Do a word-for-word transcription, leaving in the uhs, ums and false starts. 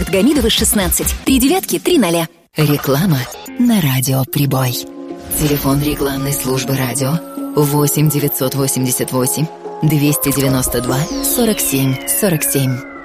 проспект Гамидова, шестнадцать. Три девятки, три ноля. Реклама на радио «Прибой». Телефон рекламной службы радио восемь девятьсот восемьдесят восемь двести девяносто два сорок семь сорок семь.